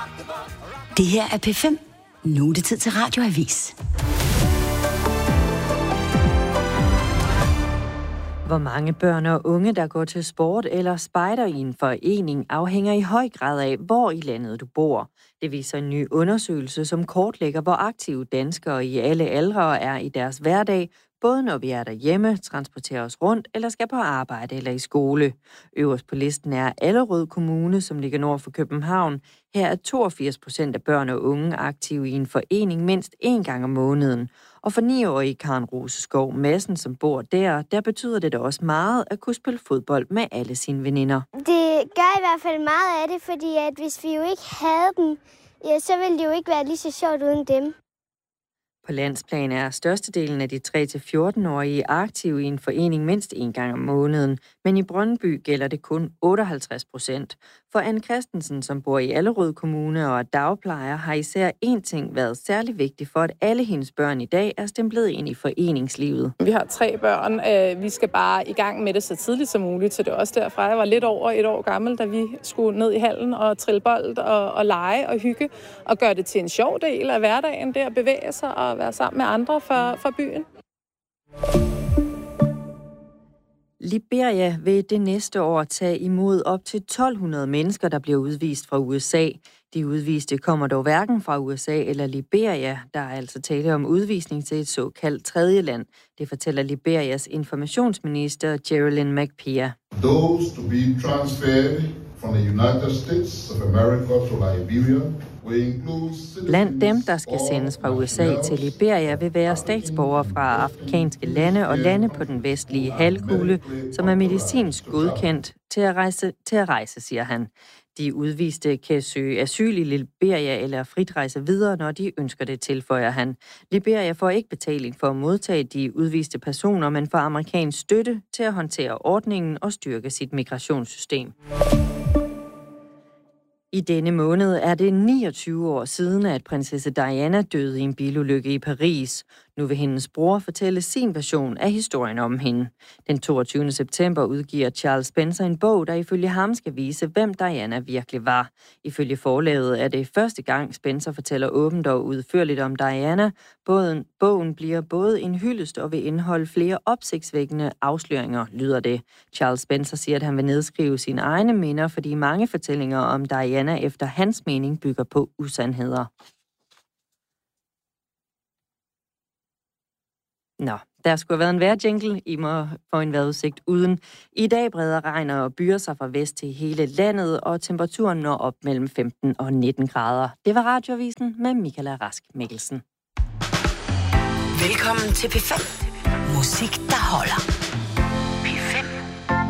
Det her er P5. Nu er det tid til Radioavis. Hvor mange børn og unge, der går til sport eller spejder i en forening, afhænger i høj grad af, hvor i landet du bor. Det viser en ny undersøgelse, som kortlægger, hvor aktive danskere i alle aldre er i deres hverdag, både når vi er derhjemme, transporterer os rundt eller skal på arbejde eller i skole. Øverst på listen er Allerød Kommune, som ligger nord for København. Her er 82% af børn og unge aktive i en forening mindst 1 gang om måneden. Og for 9-årige Karen Roseskov Madsen, som bor der betyder det da også meget at kunne spille fodbold med alle sine veninder. Det gør i hvert fald meget af det, fordi at hvis vi jo ikke havde dem, ja, så ville det jo ikke være lige så sjovt uden dem. På landsplan er størstedelen af de 3-14-årige aktive i en forening mindst 1 gang om måneden, men i Brøndby gælder det kun 58%. For Anne Christensen, som bor i Allerød Kommune og er dagplejer, har især én ting været særlig vigtig for, at alle hendes børn i dag er stemplet ind i foreningslivet. Vi har 3 børn. Vi skal bare i gang med det så tidligt som muligt, så det er også derfra. Jeg var lidt over 1 år gammel, da vi skulle ned i hallen og trille bold og lege og hygge og gøre det til en sjov del af hverdagen, der at bevæge sig og være sammen med andre fra byen. Liberia vil det næste år tage imod op til 1200 mennesker, der bliver udvist fra USA. De udviste kommer dog hverken fra USA eller Liberia. Der er altså tale om udvisning til et såkaldt tredje land. Det fortæller Liberias informationsminister Geraldine McPhee. Those to be transferred from the United States of America to Liberia. Blandt dem, der skal sendes fra USA til Liberia, vil være statsborgere fra afrikanske lande og lande på den vestlige halvkugle, som er medicinsk godkendt til at rejse, siger han. De udviste kan søge asyl i Liberia eller frit rejse videre, når de ønsker det, tilføjer han. Liberia får ikke betaling for at modtage de udviste personer, men får amerikansk støtte til at håndtere ordningen og styrke sit migrationssystem. I denne måned er det 29 år siden, at prinsesse Diana døde i en bilulykke i Paris. Nu vil hendes bror fortælle sin version af historien om hende. Den 22. september udgiver Charles Spencer en bog, der ifølge ham skal vise, hvem Diana virkelig var. Ifølge forlaget er det første gang, Spencer fortæller åbent og udførligt om Diana. Bogen bliver både en hyldest og vil indeholde flere opsigtsvækkende afsløringer, lyder det. Charles Spencer siger, at han vil nedskrive sine egne minder, fordi mange fortællinger om Diana efter hans mening bygger på usandheder. Nå, der skulle have været en vejrjingle. I må få en vejrudsigt uden. I dag breder regn og byer sig fra vest til hele landet, og temperaturen når op mellem 15 og 19 grader. Det var Radioavisen med Michaela Rask Mikkelsen. Velkommen til P5. Musik, der holder.